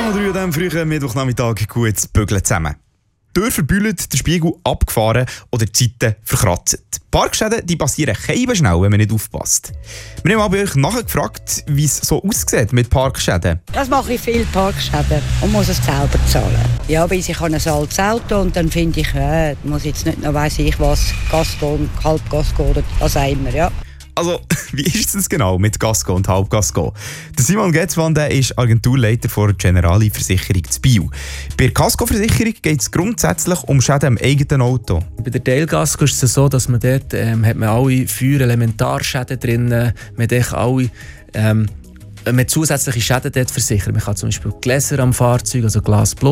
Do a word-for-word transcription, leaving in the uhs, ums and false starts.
Nummer drei an diesem frühen Mittwochnachmittag gut zu bügeln zusammen. Tür verbüllt, der Spiegel abgefahren oder die Seiten verkratzt. Parkschäden die passieren keinem schnell, wenn man nicht aufpasst. Wir haben aber euch nachgefragt, wie es so aussieht mit Parkschäden. Das mache ich viel Parkschäden und muss es selber zahlen. Ja, bis ich habe ein altes Auto und dann finde ich, äh, muss jetzt nicht noch weiss ich was, Gasco und Halbgasco oder was auch immer, ja. Also, wie ist es genau mit Gasco und Halbgasco? Der Simon Getzwan der ist Agenturleiter der Generali Versicherung zu Biel. Bei der Gasco-Versicherung geht es grundsätzlich um Schäden am eigenen Auto. Bei der Teilgasco ist es so, dass man dort ähm, hat man alle vier Elementarschäden drin, man hat alle ähm, man zusätzliche Schäden dort versichern. Man kann zum Beispiel Gläser am Fahrzeug, also Glas Plus.